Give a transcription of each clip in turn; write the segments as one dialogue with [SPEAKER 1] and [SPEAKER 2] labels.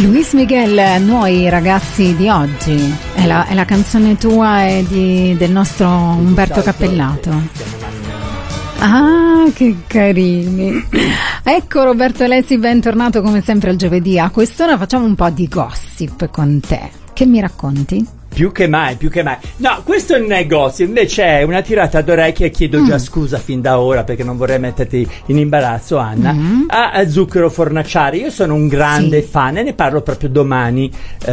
[SPEAKER 1] Luis Miguel, Noi ragazzi di oggi, è la canzone tua e del nostro Umberto Cappellato. Ah, che carini. Ecco Roberto Alessi, bentornato come sempre al giovedì. A quest'ora facciamo un po' di gossip con te. Che mi racconti?
[SPEAKER 2] Più che mai. No, questo non è gossip, invece è una tirata d'orecchie, e chiedo già scusa fin da ora perché non vorrei metterti in imbarazzo, Anna, a Zucchero Fornaciari. Io sono un grande fan e ne parlo proprio domani,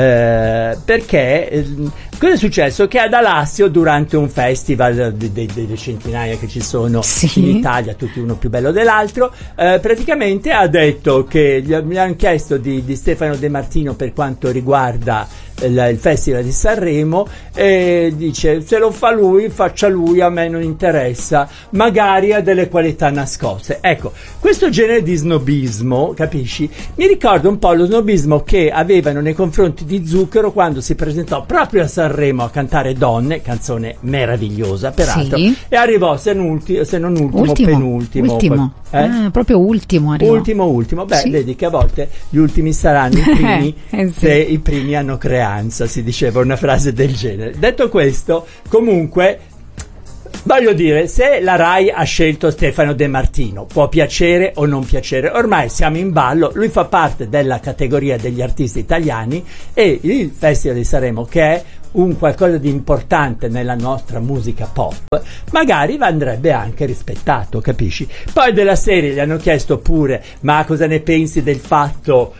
[SPEAKER 2] perché cosa è successo? Che ad Alassio, durante un festival delle centinaia che ci sono in Italia, tutti uno più bello dell'altro, praticamente ha detto che mi hanno chiesto di Stefano De Martino per quanto riguarda il Festival di Sanremo, e dice: se lo fa lui, faccia lui, a me non interessa, magari ha delle qualità nascoste. Ecco, questo genere di snobismo, capisci? Mi ricorda un po' lo snobismo che avevano nei confronti di Zucchero quando si presentò proprio a Sanremo a cantare Donne, canzone meravigliosa peraltro, e arrivò se non ultimo, penultimo.
[SPEAKER 1] Ultimo. Proprio ultimo arrivò.
[SPEAKER 2] Ultimo. Beh, vedi che a volte gli ultimi saranno i primi, se i primi hanno creanza, si diceva una frase del genere. Detto questo, comunque, voglio dire, se la Rai ha scelto Stefano De Martino, può piacere o non piacere, ormai siamo in ballo, lui fa parte della categoria degli artisti italiani, e il Festival di Sanremo, che è un qualcosa di importante nella nostra musica pop, magari andrebbe anche rispettato, capisci? Poi della serie gli hanno chiesto pure: ma cosa ne pensi del fatto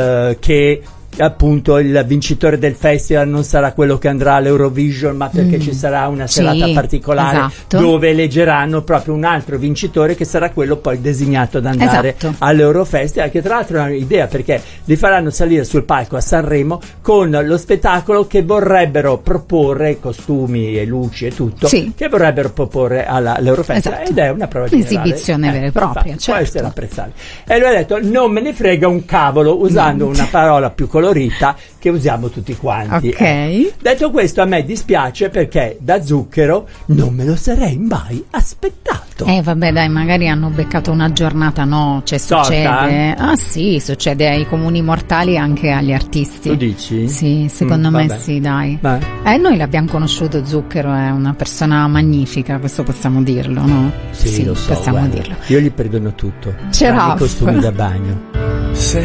[SPEAKER 2] che appunto il vincitore del festival non sarà quello che andrà all'Eurovision, ma perché ci sarà una serata particolare, dove eleggeranno proprio un altro vincitore che sarà quello poi designato ad andare all'Eurofestival, che tra l'altro è un'idea, perché li faranno salire sul palco a Sanremo con lo spettacolo che vorrebbero proporre, costumi e luci e tutto, che vorrebbero proporre all'Eurofestival, ed è una prova di
[SPEAKER 1] esibizione vera e propria,
[SPEAKER 2] può essere apprezzabile. E lui ha detto: non me ne frega un cavolo, usando una parola più colorita che usiamo tutti quanti. Detto questo, a me dispiace, perché da Zucchero non me lo sarei mai aspettato.
[SPEAKER 1] Vabbè, dai, magari hanno beccato una giornata, succede. Succede ai comuni mortali e anche agli artisti.
[SPEAKER 2] Tu dici?
[SPEAKER 1] Sì, secondo me sì, dai. Noi l'abbiamo conosciuto, Zucchero è una persona magnifica, questo possiamo dirlo, no?
[SPEAKER 2] Sì, lo so,
[SPEAKER 1] possiamo dirlo.
[SPEAKER 2] Io gli perdono tutto,
[SPEAKER 1] i
[SPEAKER 2] costumi da bagno.